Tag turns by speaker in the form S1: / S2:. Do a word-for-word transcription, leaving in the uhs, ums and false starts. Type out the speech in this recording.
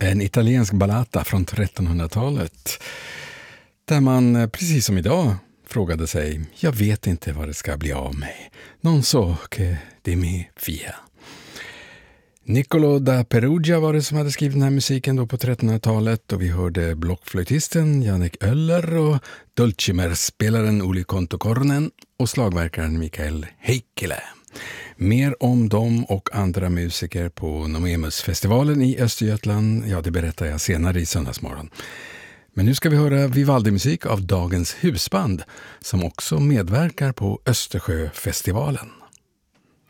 S1: En italiensk ballata från trettonhundratalet. Där man, precis som idag, frågade sig: jag vet inte vad det ska bli av mig. Non so che di mi fia. Niccolo da Perugia var det som hade skrivit den här musiken då på trettonhundratalet, och vi hörde blockflöjtisten Jannik Öller och Dulcimer-spelaren Uli Kontokornen och slagverkaren Mikael Heikkilä. Mer om dem och andra musiker på Nomemusfestivalen i Östergötland, ja, det berättar jag senare i Söndagsmorgon. Men nu ska vi höra Vivaldi-musik av dagens husband som också medverkar på Östersjöfestivalen.